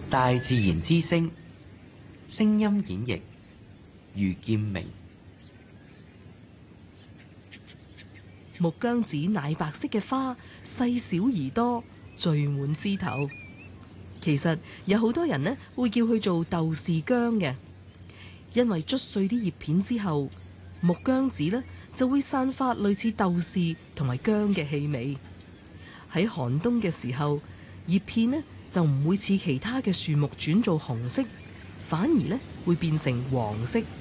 大自然之聲，聲音演繹余劍明。 木姜子奶白色嘅花，細小而多，聚滿枝頭。其實有好多人呢會叫佢做豆豉姜嘅，因為捽碎啲葉片之後，木姜子呢就會散發類似豆豉同埋姜嘅氣味。喺寒冬嘅時候，葉片呢就唔會似其他嘅樹木轉做紅色，反而呢會變成黃色。